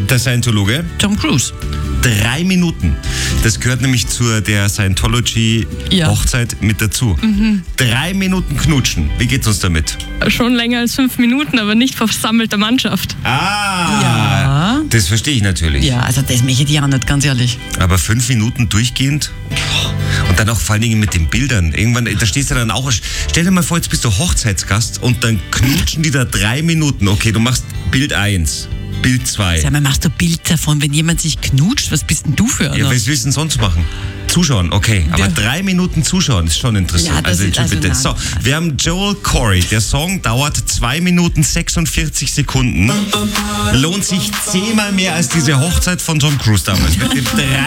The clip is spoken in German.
Der Scientologe? Tom Cruise. 3 Minuten. Das gehört nämlich zu der Scientology-Hochzeit mit dazu. 3 Minuten knutschen. Wie geht's uns damit? Schon länger als 5 Minuten, aber nicht versammelter Mannschaft. Ja. Das verstehe ich natürlich. Ja, also das möchte ich auch nicht, ganz ehrlich. Aber 5 Minuten durchgehend? Und dann auch vor allen Dingen mit den Bildern. Irgendwann, da stehst du dann auch, stell dir mal vor, jetzt bist du Hochzeitsgast und dann knutschen die da 3 Minuten. Okay, du machst Bild 1. Bild 2. Sag mal, machst du Bild davon, wenn jemand sich knutscht? Was bist denn du für einer? Ja, was willst du denn sonst machen? Zuschauen, okay. Aber 3 Minuten zuschauen ist schon interessant. Ja, das ist bitte. nein. So, wir haben Joel Corey. Der Song dauert 2 Minuten 46 Sekunden. Lohnt sich 10-mal mehr als diese Hochzeit von Tom Cruise damals. Mit dem